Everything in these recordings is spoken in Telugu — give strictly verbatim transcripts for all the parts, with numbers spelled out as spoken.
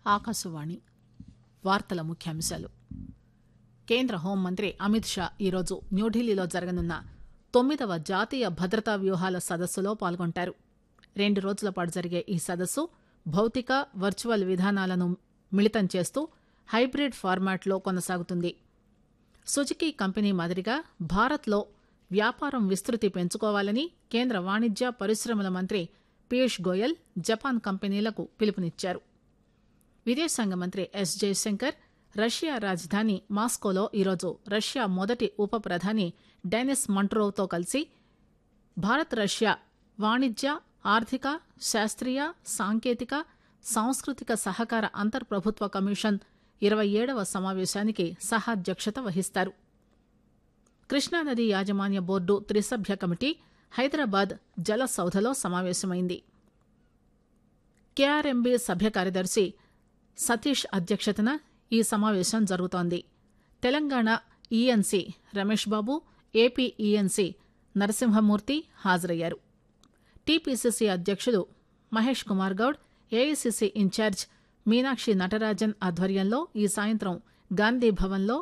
ఆకాశవాణి వార్తల ముఖ్యాంశాలు. కేంద్ర హోంమంత్రి అమిత్ షా ఈరోజు న్యూఢిల్లీలో జరగనున్న తొమ్మిదవ జాతీయ భద్రతా వ్యూహాల సదస్సులో పాల్గొంటారు. రెండు రోజుల పాటు జరిగే ఈ సదస్సు భౌతిక, వర్చువల్ విధానాలను మిళితం చేస్తూ హైబ్రిడ్ ఫార్మాట్లో కొనసాగుతుంది. సుజుకీ కంపెనీ మాదిరిగా భారత్లో వ్యాపారం విస్తృతి పెంచుకోవాలని కేంద్ర వాణిజ్య పరిశ్రమల మంత్రి పీయూష్ గోయల్ జపాన్ కంపెనీలకు పిలుపునిచ్చారు. విదేశాంగ మంత్రి ఎస్ జయశంకర్ రష్యా రాజధాని మాస్కోలో ఈరోజు రష్యా మొదటి ఉప ప్రధాని డెనిస్ మంట్రోవ్తో కలిసి భారత్ రష్యా వాణిజ్య, ఆర్థిక, శాస్త్రీయ, సాంకేతిక, సాంస్కృతిక సహకార అంతర్ప్రభుత్వ కమిషన్ ఇరవై ఏడవ సమావేశానికి సహాధ్యక్షత వహిస్తారు. కృష్ణానది యాజమాన్య బోర్డు త్రిసభ్య కమిటీ హైదరాబాద్ జలసౌధలో సమావేశమైంది. కేఆర్ఎంబీ సభ్య కార్యదర్శి సతీష్ అధ్యక్షతన ఈ సమావేశం జరుగుతోంది. Telangana ENC Ramesh Babu, AP ENC Narasimhamurthy హాజరయ్యారు. టీపీసీసీ అధ్యక్షులు మహేష్ కుమార్ గౌడ్, ఏఐసీసీ ఇన్ఛార్జ్ మీనాక్షి నటరాజన్ ఆధ్వర్యంలో ఈ సాయంత్రం గాంధీ భవన్లో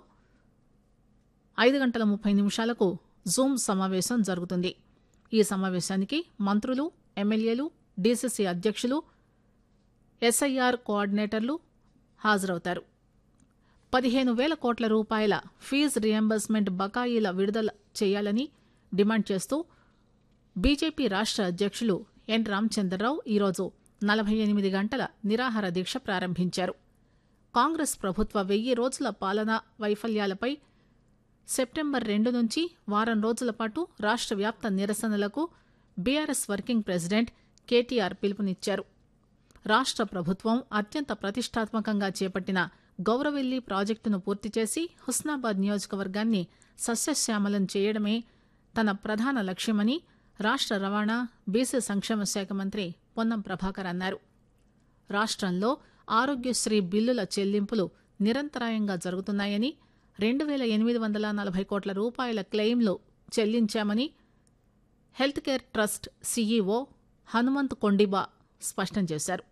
ఐదు గంటల ముప్పై నిమిషాలకు జూమ్ సమావేశం జరుగుతుంది. ఈ సమావేశానికి మంత్రులు, ఎమ్మెల్యేలు, డీసీసీ అధ్యక్షులు, ఎస్ఐఆర్ కోఆర్డినేటర్లు హాజరవుతారు. పదిహేను వేల కోట్ల రూపాయల ఫీజు రియంబర్స్మెంట్ బకాయిల విడుదల చేయాలని డిమాండ్ చేస్తూ బీజేపీ రాష్ట అధ్యక్షులు ఎన్ రామచంద్రరావు ఈరోజు నలభై ఎనిమిది గంటల నిరాహార దీక్ష ప్రారంభించారు. కాంగ్రెస్ ప్రభుత్వ వెయ్యి రోజుల పాలనా వైఫల్యాలపై సెప్టెంబర్ రెండు నుంచి వారం రోజుల పాటు రాష్ట వ్యాప్త నిరసనలకు బీఆర్ఎస్ వర్కింగ్ ప్రెసిడెంట్ కేటీఆర్ పిలుపునిచ్చారు. రాష్ట ప్రభుత్వం అత్యంత ప్రతిష్టాత్మకంగా చేపట్టిన గౌరవెల్లి ప్రాజెక్టును పూర్తి చేసి హుస్నాబాద్ నియోజకవర్గాన్ని సస్యశ్యామలం చేయడమే తన ప్రధాన లక్ష్యమని రాష్ట రవాణా, బీసీ సంక్షేమ శాఖ మంత్రి పొన్నం ప్రభాకర్ అన్నారు. రాష్టంలో ఆరోగ్యశ్రీ బిల్లుల చెల్లింపులు నిరంతరాయంగా జరుగుతున్నాయని, రెండు వేల ఎనిమిది వందల నలభై కోట్ల రూపాయల క్లెయిమ్లు చెల్లించామని health care trust CEO Hanumanth Kondiba స్పష్టం చేశారు.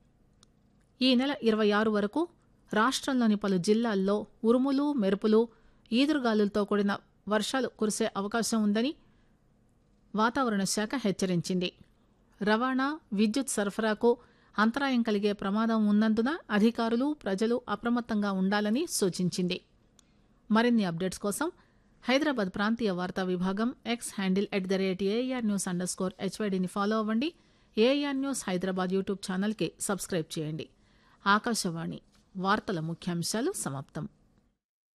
ఈ నెల ఇరవై ఆరు వరకు రాష్టంలోని పలు జిల్లాల్లో ఉరుములు, మెరుపులు, ఈదురుగాలులతో కూడిన వర్షాలు కురిసే అవకాశం ఉందని వాతావరణ శాఖ హెచ్చరించింది. రవాణా, విద్యుత్ సరఫరాకు అంతరాయం కలిగే ప్రమాదం ఉన్నందున అధికారులు, ప్రజలు అప్రమత్తంగా ఉండాలని సూచించింది. మరిన్ని అప్డేట్స్ కోసం హైదరాబాద్ ప్రాంతీయ వార్తా విభాగం X handle at the rate AR news under score హెచ్వైడీని follow అవ్వండి. ఏఆర్ న్యూస్ హైదరాబాద్ యూట్యూబ్ ఛానల్కి సబ్స్క్రైబ్ చేయండి. ఆకాశవాణి వార్తల ముఖ్యాంశాలు సమాప్తం.